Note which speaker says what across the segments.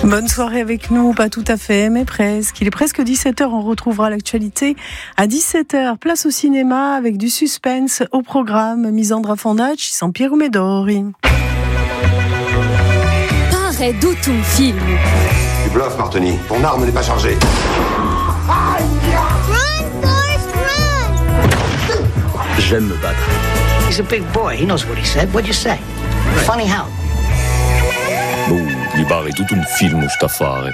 Speaker 1: Bonne soirée avec nous, pas tout à fait, mais presque. Il est presque 17h, on retrouvera l'actualité à 17h. Place au cinéma avec du suspense au programme. Misandra Fondacci, San Piero Medori.
Speaker 2: Pare tutto un film.
Speaker 3: Tu bluffes, Martini. Ton arme n'est pas chargée.
Speaker 4: J'aime me battre.
Speaker 5: He's a big boy. He knows what he said. What'd you say? Funny how?
Speaker 4: Mi pare tutto un film sta a fare.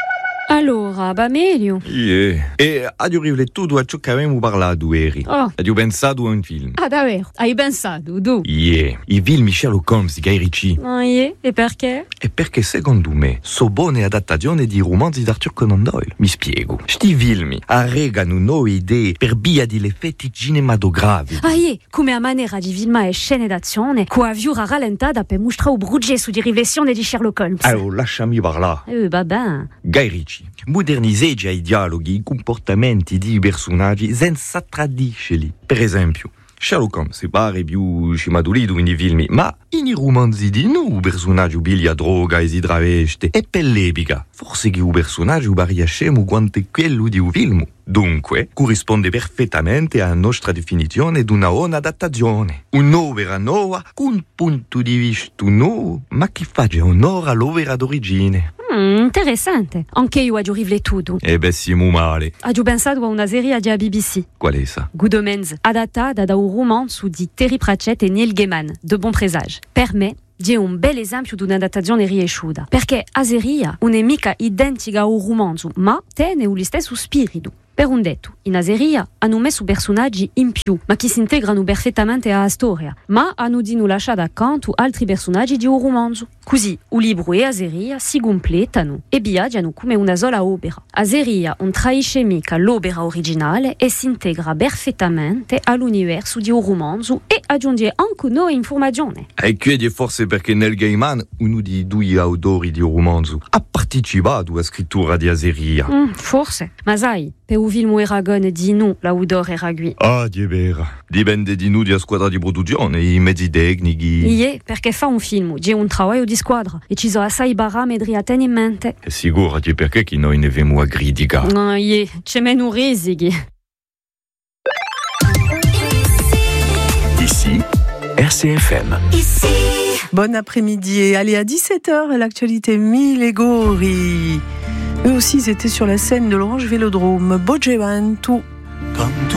Speaker 2: Allora, va meglio.
Speaker 6: Yeah. E adio riflettuto a ciò che avevamo parlato ieri.
Speaker 2: Oh.
Speaker 6: Adio pensato a un film.
Speaker 2: Ah, davvero? Hai pensato, tu?
Speaker 6: Yeah. I film Sherlock Holmes di Guy Ritchie.
Speaker 2: Ah, yeah. E perché?
Speaker 6: E perché secondo me sono buone adattazioni di romanzi di Arthur Conan Doyle. Mi spiego. Sti film arregano nuove idee per via degli effetti cinematografici.
Speaker 2: Ah, yeah. Come a maniera di filmare scene d'azione, con a viura rallentata per mostrare o brugge su di riflessione di Sherlock Holmes.
Speaker 6: Allora, lasciami parlare.
Speaker 2: Vabbè.
Speaker 6: Guy Ritchie modernizza i dialoghi, i comportamenti di personaggi senza tradiscerli. Per esempio, Sherlock Holmes pare più scimatolito nei film, ma in romanzi di no, personaggio piglia droga e si traveste. E per l'epica, forse che un personaggio varia scemo quanto è quello di un film. Dunque, corrisponde perfettamente alla nostra definizione di una buona adattazione. Un'opera nuova, con un punto di vista nuovo, ma che faccia onore all'opera d'origine.
Speaker 2: Interessante. Anche io ho riflettuto.
Speaker 6: Siamo male.
Speaker 2: Ho pensato a una serie di BBC.
Speaker 6: Qual è essa?
Speaker 2: Good Omens, adattata da un romanzo di Terry Pratchett e Neil Gaiman, De Bon Présage. Per me, è un bel esempio di un'adattazione riesciuta, perché a serie non è mica identica al romanzo, ma tiene lo stesso spirito. Per un detto, in Aseria hanno messo personaggi in più, ma che si integrano perfettamente alla storia, ma hanno di non lasciare accanto altri personaggi di un romanzo. Così, il libro e Aseria si completano e viaggiano come una sola opera. Aseria non traisce mica l'opera originale e si integra perfettamente all'universo di un romanzo e aggiunge anche nuove informazioni.
Speaker 6: E chiedi forse perché Neil Gaiman, uno dei due autori di un romanzo, ha partecipato alla scrittura di Aseria.
Speaker 2: Forse, ma sai, per un film Eragon di nu l'autore era qui.
Speaker 6: Ah, di vera. Dipende di noi della squadra di produzione, i mezzi tecnici.
Speaker 2: Yeah, perché fa un film, c'è un lavoro di squadra e ci sono assai parametri a tenere in mente.
Speaker 6: È sicuro di perché che noi ne veniamo a critica.
Speaker 2: Yeah, c'è meno risichi.
Speaker 4: Ici, RCFM.
Speaker 1: Bon après-midi et allez à 17h, l'actualité Milegori. Eux aussi, ils étaient sur la scène de l'Orange Vélodrome. Bogevan, tout.